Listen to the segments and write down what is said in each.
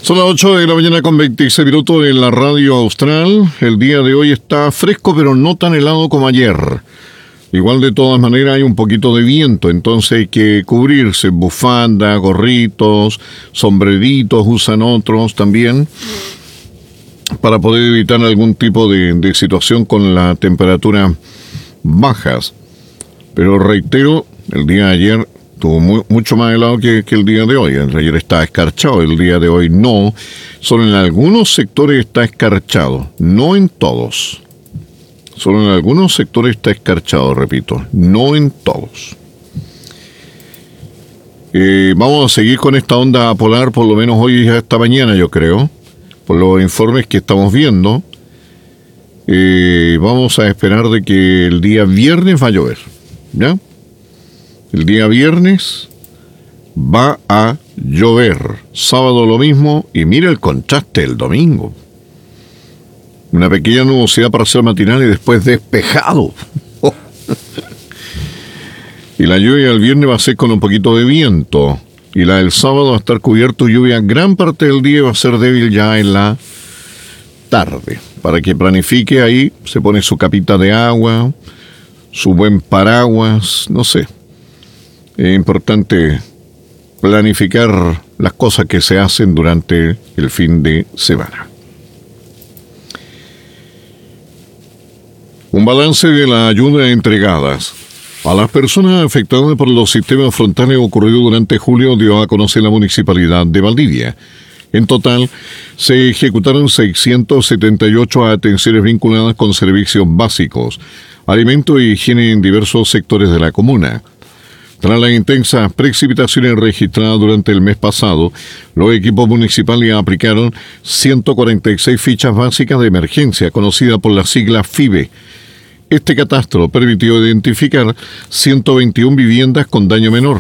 Son las 8 de la mañana con 26 minutos en la radio austral. El día de hoy está fresco, pero no tan helado como ayer. Igual de todas maneras hay un poquito de viento, entonces hay que cubrirse, bufanda, gorritos, sombreritos, usan otros también, para poder evitar algún tipo de situación con la temperatura bajas. Pero reitero, el día de ayer estuvo mucho más helado que el día de hoy. Ayer estaba escarchado, el día de hoy no. Solo en algunos sectores está escarchado, no en todos. Solo en algunos sectores está escarchado, repito, no en todos. Vamos a seguir con esta onda polar, por lo menos hoy y hasta mañana, yo creo, por los informes que estamos viendo. Vamos a esperar de que el día viernes va a llover, ¿ya? El día viernes va a llover. Sábado lo mismo. Y mira el contraste el domingo. Una pequeña nubosidad parcial matinal y después despejado. Oh. Y la lluvia del viernes va a ser con un poquito de viento. Y la del sábado va a estar cubierto de lluvia gran parte del día y va a ser débil ya en la tarde. Para que planifique ahí, se pone su capita de agua, su buen paraguas, no sé. Es importante planificar las cosas que se hacen durante el fin de semana. Un balance de la ayuda entregadas a las personas afectadas por los sistemas frontales ocurrido durante julio dio a conocer la Municipalidad de Valdivia. En total, se ejecutaron 678 atenciones vinculadas con servicios básicos, alimento y higiene en diversos sectores de la comuna. Tras las intensas precipitaciones registradas durante el mes pasado, los equipos municipales aplicaron 146 fichas básicas de emergencia, conocida por la sigla FIBE. Este catastro permitió identificar 121 viviendas con daño menor,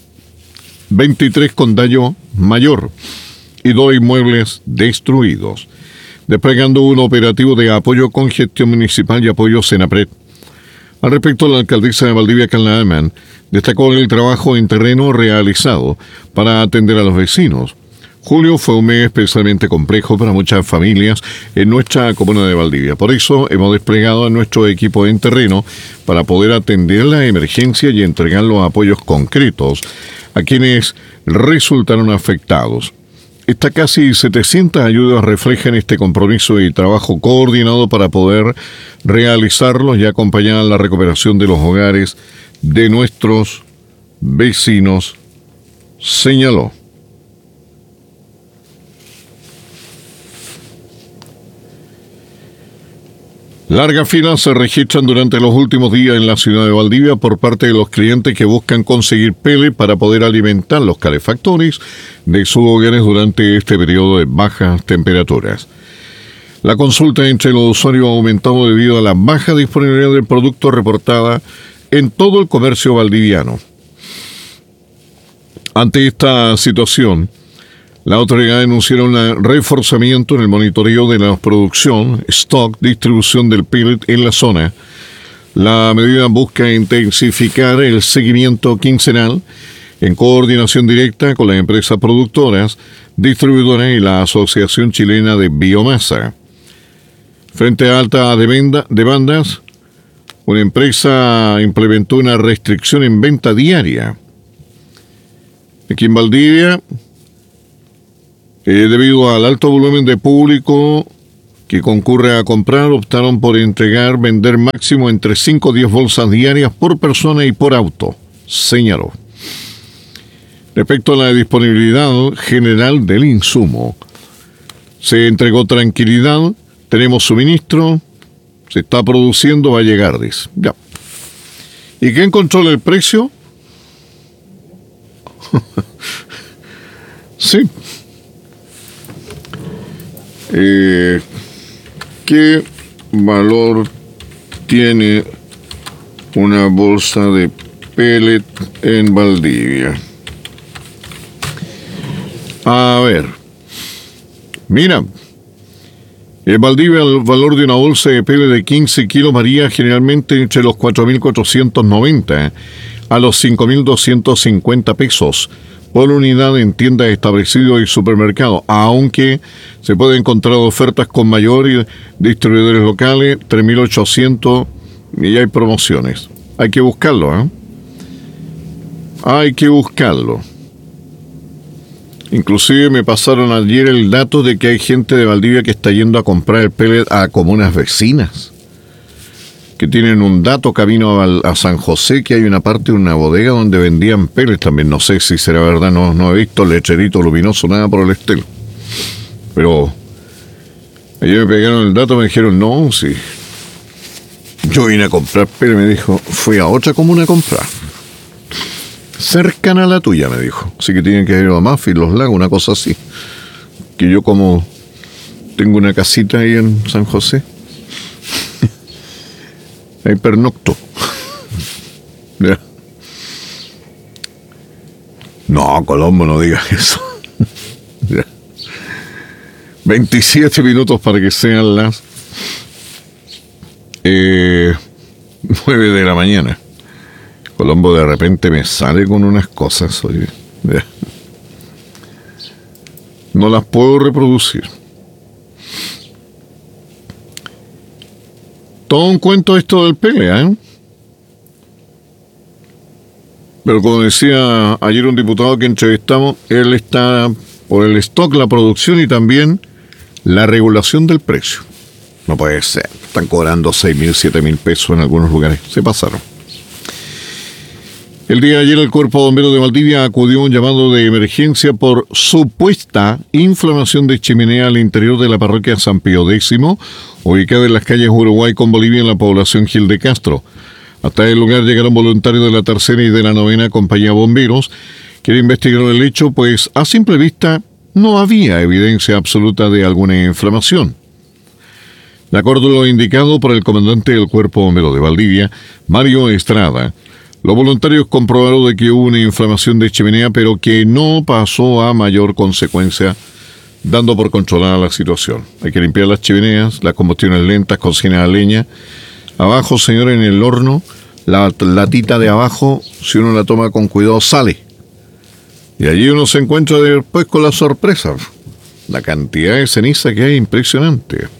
23 con daño mayor y 2 inmuebles destruidos, desplegando un operativo de apoyo con gestión municipal y apoyo Senapred. Al respecto, la alcaldesa de Valdivia, Carla Amann, destacó el trabajo en terreno realizado para atender a los vecinos. Julio fue un mes especialmente complejo para muchas familias en nuestra comuna de Valdivia. Por eso hemos desplegado a nuestro equipo en terreno para poder atender la emergencia y entregar los apoyos concretos a quienes resultaron afectados. Estas casi 700 ayudas reflejan este compromiso y trabajo coordinado para poder realizarlos y acompañar la recuperación de los hogares de nuestros vecinos, señaló. Largas filas se registran durante los últimos días en la ciudad de Valdivia por parte de los clientes que buscan conseguir pele para poder alimentar los calefactores de sus hogares durante este periodo de bajas temperaturas. La consulta entre los usuarios ha aumentado debido a la baja disponibilidad del producto reportada en todo el comercio valdiviano. Ante esta situación, la autoridad anunció un reforzamiento en el monitoreo de la producción, stock, distribución del pellet en la zona. La medida busca intensificar el seguimiento quincenal en coordinación directa con las empresas productoras, distribuidoras y la Asociación Chilena de Biomasa. Frente a altas demandas, una empresa implementó una restricción en venta diaria. Aquí en Valdivia, debido al alto volumen de público que concurre a comprar, optaron por vender máximo entre 5 o 10 bolsas diarias por persona y por auto, señaló. Respecto a la disponibilidad general del insumo, se entregó tranquilidad, tenemos suministro, se está produciendo, va a llegar, dice. Ya. ¿Y quién controla el precio? Sí. ¿Qué valor tiene una bolsa de pellet en Valdivia? A ver, mira, en Valdivia el valor de una bolsa de pellet de 15 kilos varía generalmente entre los 4.490 a los 5.250 pesos por unidad en tiendas establecidas y supermercados, aunque se pueden encontrar ofertas con mayor y distribuidores locales, 3.800, y hay promociones. Hay que buscarlo, ¿eh? Hay que buscarlo. Inclusive me pasaron ayer el dato de que hay gente de Valdivia que está yendo a comprar el pellet a comunas vecinas, que tienen un dato camino a San José, que hay una parte de una bodega donde vendían pellets también. No sé si será verdad, no he visto el lecherito luminoso, nada por el estilo. Pero ayer me pegaron el dato, me dijeron, no, sí. Yo vine a comprar pellets, me dijo, fui a otra comuna a comprar. Cercana a la tuya, me dijo. Así que tienen que ir a Mafi, Los Lagos, una cosa así. Que yo como tengo una casita ahí en San José, ahí pernocto. Ya. No, Colombo, no digas eso. Ya. 27 minutos para que sean las 9 de la mañana. Colombo de repente me sale con unas cosas, oye. Ya. No las puedo reproducir. Todo un cuento esto del pelea, ¿eh? Pero como decía ayer un diputado que entrevistamos, él está por el stock, la producción y también la regulación del precio. No puede ser. Están cobrando 6.000, 7.000 pesos en algunos lugares. Se pasaron. El día de ayer el Cuerpo de Bomberos de Valdivia acudió a un llamado de emergencia por supuesta inflamación de chimenea al interior de la parroquia San Pío X, ubicada en las calles Uruguay con Bolivia en la población Gil de Castro. Hasta el lugar llegaron voluntarios de la 3ª y de la 9ª Compañía de Bomberos, que investigaron el hecho, pues a simple vista no había evidencia absoluta de alguna inflamación. De acuerdo a lo indicado por el comandante del Cuerpo de Bomberos de Valdivia, Mario Estrada, los voluntarios comprobaron de que hubo una inflamación de chimenea, pero que no pasó a mayor consecuencia, dando por controlada la situación. Hay que limpiar las chimeneas, las combustiones lentas, cocina a leña. Abajo, señor, en el horno, la latita de abajo, si uno la toma con cuidado, sale. Y allí uno se encuentra después con la sorpresa. La cantidad de ceniza que hay, impresionante.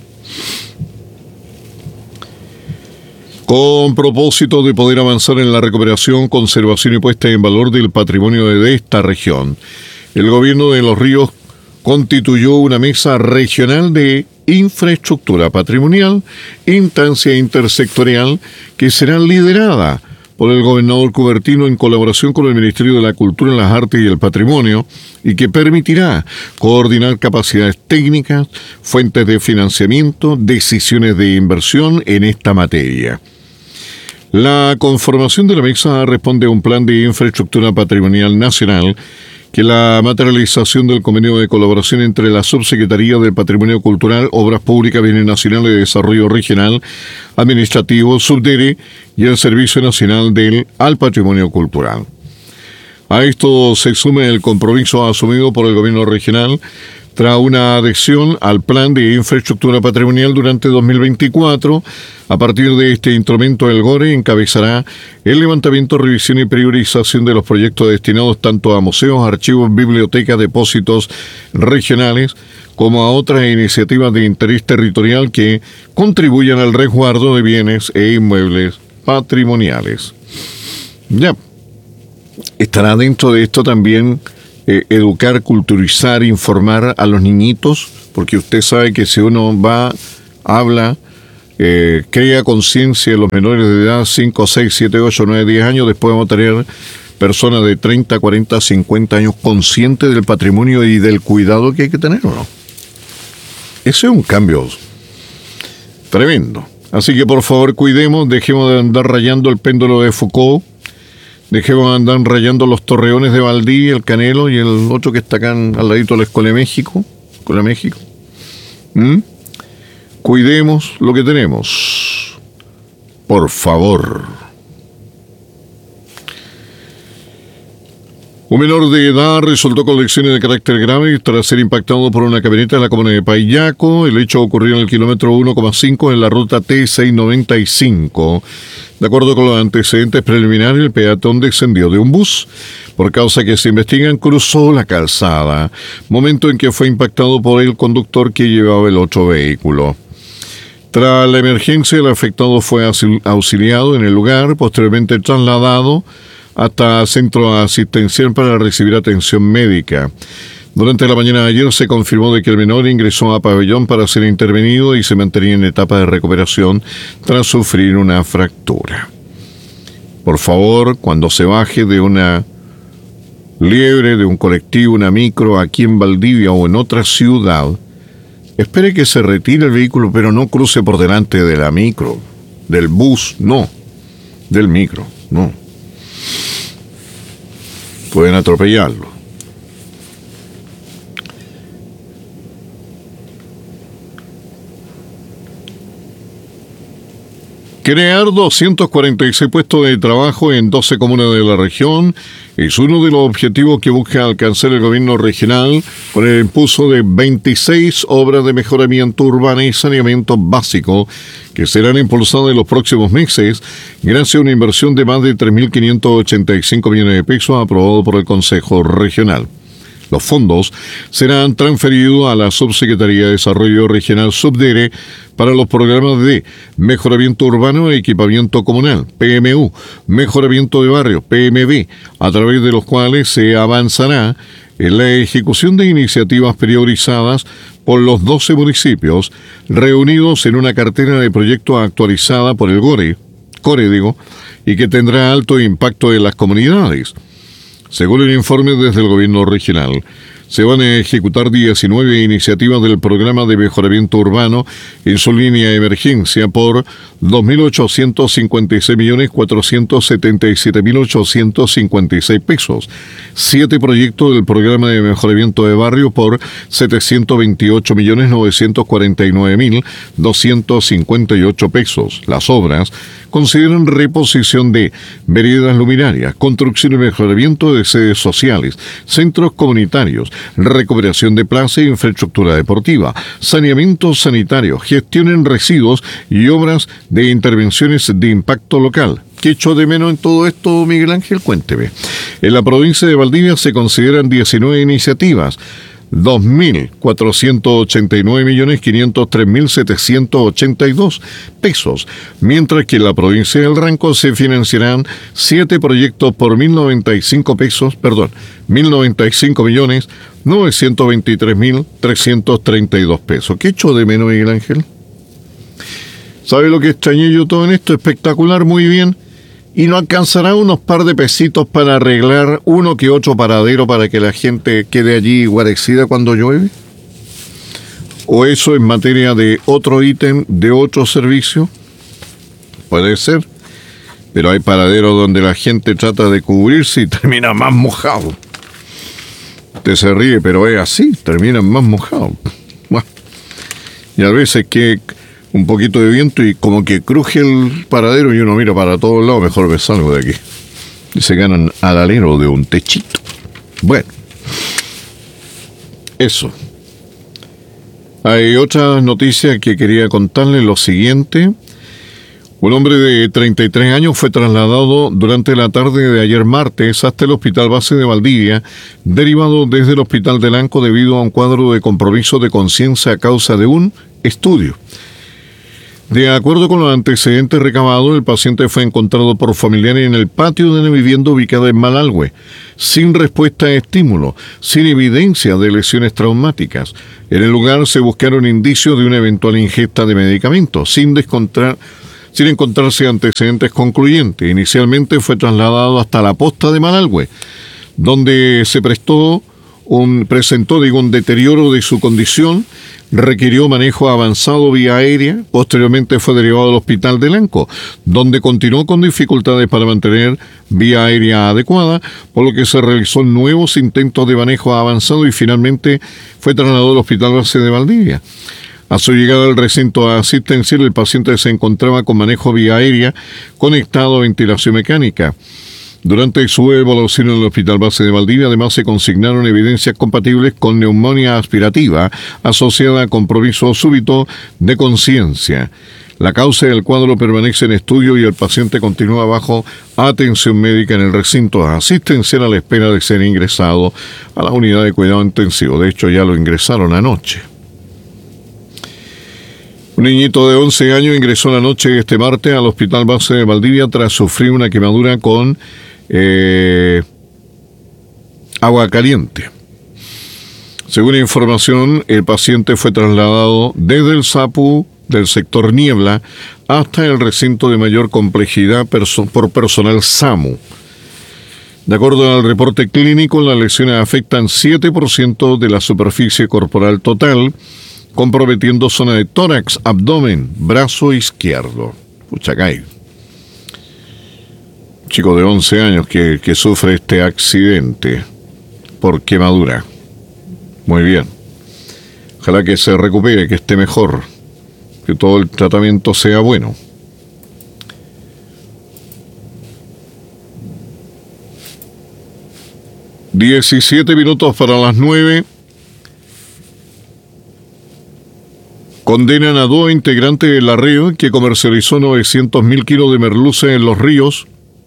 Con propósito de poder avanzar en la recuperación, conservación y puesta en valor del patrimonio de esta región, el gobierno de Los Ríos constituyó una mesa regional de infraestructura patrimonial, instancia intersectorial, que será liderada por el gobernador cubertino en colaboración con el Ministerio de la Cultura, las Artes y el Patrimonio, y que permitirá coordinar capacidades técnicas, fuentes de financiamiento, decisiones de inversión en esta materia. La conformación de la mesa responde a un plan de infraestructura patrimonial nacional que la materialización del convenio de colaboración entre la Subsecretaría del Patrimonio Cultural, Obras Públicas, Bienes Nacionales y Desarrollo Regional, Administrativo, Subdere y el Servicio Nacional al Patrimonio Cultural. A esto se suma el compromiso asumido por el gobierno regional tras una adhesión al Plan de Infraestructura Patrimonial durante 2024. A partir de este instrumento, el GORE encabezará el levantamiento, revisión y priorización de los proyectos destinados tanto a museos, archivos, bibliotecas, depósitos regionales, como a otras iniciativas de interés territorial que contribuyan al resguardo de bienes e inmuebles patrimoniales. Ya, estará dentro de esto también educar, culturizar, informar a los niñitos, porque usted sabe que si uno va, habla, crea conciencia de los menores de edad, 5, 6, 7, 8, 9, 10 años, después vamos a tener personas de 30, 40, 50 años conscientes del patrimonio y del cuidado que hay que tener, ¿o no? Ese es un cambio tremendo. Así que por favor cuidemos, dejemos de andar rayando el péndulo de Foucault, dejemos de andar rayando los torreones de Valdivia, el Canelo y el otro que está acá al ladito de la Escuela de México. Cuidemos lo que tenemos. Por favor. Un menor de edad resultó con lesiones de carácter grave tras ser impactado por una camioneta en la comuna de Payaco. El hecho ocurrió en el kilómetro 1,5 en la ruta T695. De acuerdo con los antecedentes preliminares, el peatón descendió de un bus. Por causa que se investigan, cruzó la calzada, momento en que fue impactado por el conductor que llevaba el otro vehículo. Tras la emergencia, el afectado fue auxiliado en el lugar, posteriormente trasladado hasta centro asistencial para recibir atención médica. Durante la mañana de ayer se confirmó de que el menor ingresó a pabellón para ser intervenido y se mantenía en etapa de recuperación tras sufrir una fractura. Por favor, cuando se baje de una liebre, de un colectivo, una micro, aquí en Valdivia o en otra ciudad, espere que se retire el vehículo, pero no cruce por delante de la micro, del bus, no, del micro, no. Pueden atropellarlo. Crear 246 puestos de trabajo en 12 comunas de la región es uno de los objetivos que busca alcanzar el gobierno regional con el impulso de 26 obras de mejoramiento urbano y saneamiento básico que serán impulsadas en los próximos meses gracias a una inversión de más de 3.585 millones de pesos aprobado por el Consejo Regional. Los fondos serán transferidos a la Subsecretaría de Desarrollo Regional Subdere para los programas de Mejoramiento Urbano e Equipamiento Comunal, PMU, Mejoramiento de Barrio, PMB, a través de los cuales se avanzará en la ejecución de iniciativas priorizadas por los 12 municipios reunidos en una cartera de proyectos actualizada por el CORE, y que tendrá alto impacto en las comunidades. Según el informe desde el gobierno regional, se van a ejecutar 19 iniciativas del programa de mejoramiento urbano en su línea de emergencia por 2.857.477.856 pesos. 7 proyectos del programa de mejoramiento de barrio por 728.949.258 pesos. Las obras consideran reposición de veredas luminarias, construcción y mejoramiento de sedes sociales, centros comunitarios, recuperación de plazas e infraestructura deportiva, saneamiento sanitario, gestión en residuos y obras de intervenciones de impacto local. ¿Qué echo de menos en todo esto, Miguel Ángel? Cuénteme. En la provincia de Valdivia se consideran 19 iniciativas, 2.489.503.782 pesos, mientras que en la provincia del Ranco se financiarán 7 proyectos por 1.095.923.332 pesos. ¿Qué echo de menos, Miguel Ángel? ¿Sabe lo que extrañé yo todo en esto? Espectacular, muy bien. ¿Y no alcanzará unos par de pesitos para arreglar uno que otro paradero para que la gente quede allí guarecida cuando llueve? ¿O eso en materia de otro ítem, de otro servicio? Puede ser, pero hay paraderos donde la gente trata de cubrirse y termina más mojado. Usted se ríe, pero es así, terminan más mojados. Bueno, y a veces que un poquito de viento y como que cruje el paradero y uno mira para todos lados, mejor me salgo de aquí. Y se ganan al alero de un techito. Bueno, eso. Hay otra noticia que quería contarles, lo siguiente. Un hombre de 33 años fue trasladado durante la tarde de ayer martes hasta el Hospital Base de Valdivia, derivado desde el Hospital de Lanco debido a un cuadro de compromiso de conciencia a causa de un estudio. De acuerdo con los antecedentes recabados, el paciente fue encontrado por familiares en el patio de una vivienda ubicada en Malalhue, sin respuesta a estímulo, sin evidencia de lesiones traumáticas. En el lugar se buscaron indicios de una eventual ingesta de medicamentos, sin encontrarse antecedentes concluyentes. Inicialmente fue trasladado hasta la posta de Malalhue, donde se presentó un deterioro de su condición, requirió manejo avanzado vía aérea. Posteriormente fue derivado al Hospital de Lanco, donde continuó con dificultades para mantener vía aérea adecuada, por lo que se realizó nuevos intentos de manejo avanzado y finalmente fue trasladado al Hospital Base de Valdivia. A su llegada al recinto asistencial, el paciente se encontraba con manejo vía aérea conectado a ventilación mecánica. Durante su evaluación en el Hospital Base de Valdivia, además se consignaron evidencias compatibles con neumonía aspirativa asociada a compromiso súbito de conciencia. La causa del cuadro permanece en estudio y el paciente continúa bajo atención médica en el recinto asistencial a la espera de ser ingresado a la unidad de cuidado intensivo. De hecho, ya lo ingresaron anoche. Un niñito de 11 años ingresó la noche de este martes al Hospital Base de Valdivia tras sufrir una quemadura con agua caliente. Según información, el paciente fue trasladado desde el SAPU del sector Niebla hasta el recinto de mayor complejidad por personal SAMU. De acuerdo al reporte clínico, las lesiones afectan 7% de la superficie corporal total, comprometiendo zona de tórax, abdomen, brazo izquierdo. Puchacay. Chico de 11 años que sufre este accidente por quemadura. Muy bien. Ojalá que se recupere, que esté mejor, que todo el tratamiento sea bueno. ...17 para las 9... Condenan a 2 integrantes de la red que comercializó 900.000 kilos de merluza en Los Ríos.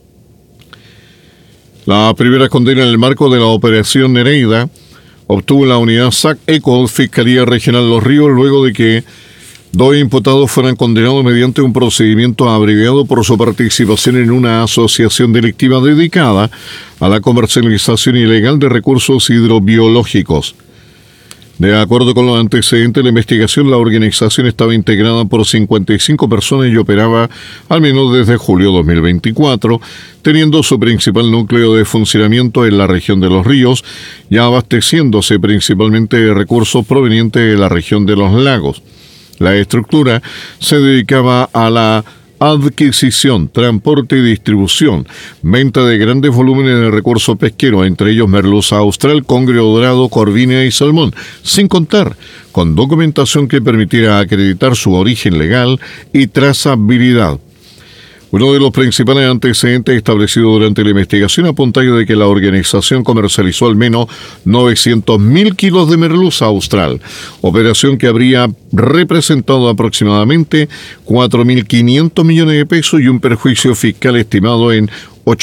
La primera condena en el marco de la operación Nereida obtuvo la unidad SAC-ECO, Fiscalía Regional Los Ríos, luego de que 2 imputados fueran condenados mediante un procedimiento abreviado por su participación en una asociación delictiva dedicada a la comercialización ilegal de recursos hidrobiológicos. De acuerdo con los antecedentes de la investigación, la organización estaba integrada por 55 personas y operaba al menos desde julio de 2024, teniendo su principal núcleo de funcionamiento en la región de Los Ríos y abasteciéndose principalmente de recursos provenientes de la región de los lagos. La estructura se dedicaba a la adquisición, transporte y distribución, venta de grandes volúmenes de recursos pesqueros, entre ellos merluza austral, congrio dorado, corvina y salmón, sin contar con documentación que permitiera acreditar su origen legal y trazabilidad. Uno de los principales antecedentes establecidos durante la investigación apunta de que la organización comercializó al menos 900.000 kilos de merluza austral, operación que habría representado aproximadamente 4.500 millones de pesos y un perjuicio fiscal estimado en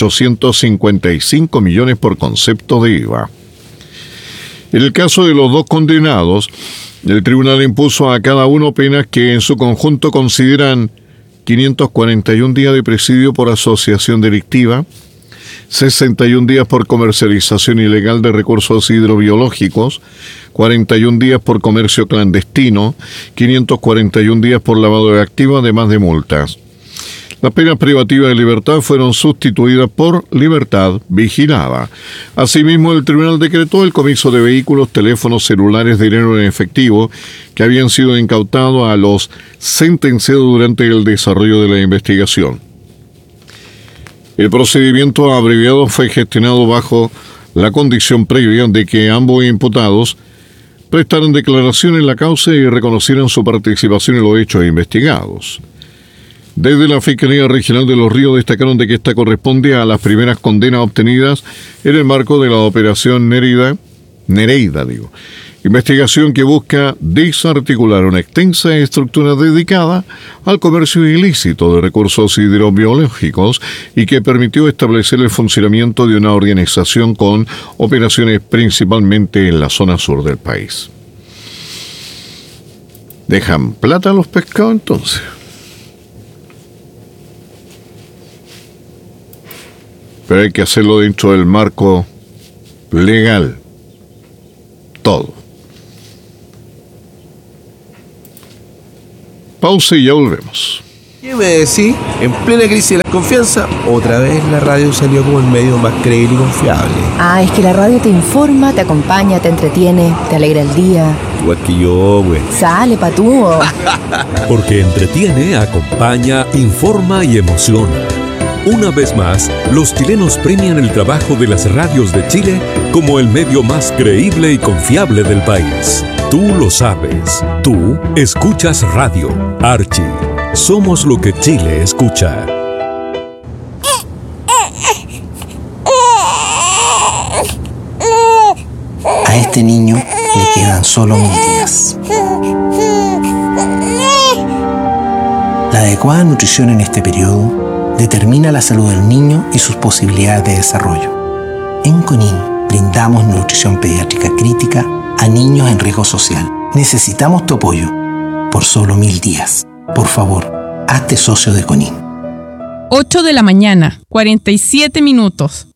855 millones por concepto de IVA. En el caso de los 2 condenados, el tribunal impuso a cada uno penas que en su conjunto consideran 541 días de presidio por asociación delictiva, 61 días por comercialización ilegal de recursos hidrobiológicos, 41 días por comercio clandestino, 541 días por lavado de activos, además de multas. Las penas privativas de libertad fueron sustituidas por libertad vigilada. Asimismo, el tribunal decretó el comiso de vehículos, teléfonos celulares, dinero en efectivo que habían sido incautados a los sentenciados durante el desarrollo de la investigación. El procedimiento abreviado fue gestionado bajo la condición previa de que ambos imputados prestaran declaración en la causa y reconocieran su participación en los hechos investigados. Desde la Fiscalía Regional de Los Ríos destacaron de que esta corresponde a las primeras condenas obtenidas en el marco de la operación Nereida, investigación que busca desarticular una extensa estructura dedicada al comercio ilícito de recursos hidrobiológicos y que permitió establecer el funcionamiento de una organización con operaciones principalmente en la zona sur del país. ¿Dejan plata los pescados entonces? Pero hay que hacerlo dentro del marco legal. Todo. Pausa y ya volvemos. ¿Qué me decís? En plena crisis de la confianza, otra vez la radio salió como el medio más creíble y confiable. Ah, es que la radio te informa, te acompaña, te entretiene, te alegra el día. Igual que yo, güey. Sale, patúo. Porque entretiene, acompaña, informa y emociona. Una vez más, los chilenos premian el trabajo de las radios de Chile como el medio más creíble y confiable del país. Tú lo sabes. Tú escuchas radio. Archie. Somos lo que Chile escucha. este niño le quedan solo 1000 días. La adecuada nutrición en este periodo determina la salud del niño y sus posibilidades de desarrollo. En CONIN brindamos nutrición pediátrica crítica a niños en riesgo social. Necesitamos tu apoyo por solo 1000 días. Por favor, hazte socio de CONIN. 8 de la mañana, 47 minutos.